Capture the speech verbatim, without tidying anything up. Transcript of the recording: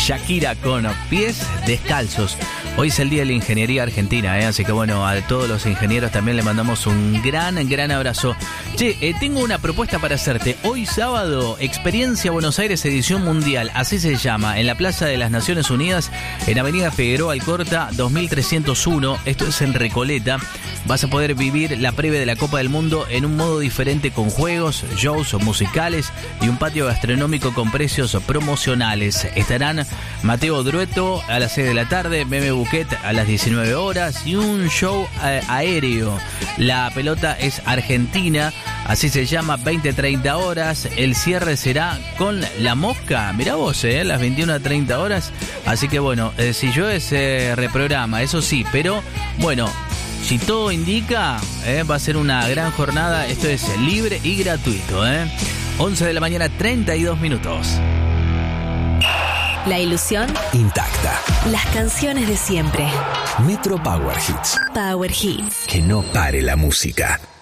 Shakira con Pies Descalzos. Hoy es el Día de la Ingeniería Argentina, ¿eh? Así que bueno, a todos los ingenieros también le mandamos un gran, gran abrazo. Che, eh, tengo una propuesta para hacerte. Hoy sábado, Experiencia Buenos Aires Edición Mundial, así se llama, en la Plaza de las Naciones Unidas, en Avenida Figueroa Alcorta, dos mil trescientos uno. Esto es en Recoleta. Vas a poder vivir la previa de la Copa del Mundo en un modo diferente, con juegos, shows musicales y un patio gastronómico con precios promocionales. Estarán Mateo Drueto a las seis de la tarde, Meme Buquet a las diecinueve horas y un show eh, aéreo. La pelota es argentina, así se llama, veinte a treinta horas. El cierre será con La Mosca, mirá vos, eh, las veintiuna a treinta horas. Así que bueno, eh, si llueve se reprograma, eso sí, pero bueno, si todo indica, eh, va a ser una gran jornada. Esto es libre y gratuito, ¿eh? once de la mañana, treinta y dos minutos. La ilusión intacta. Las canciones de siempre. Metro Power Hits. Power Hits. Que no pare la música.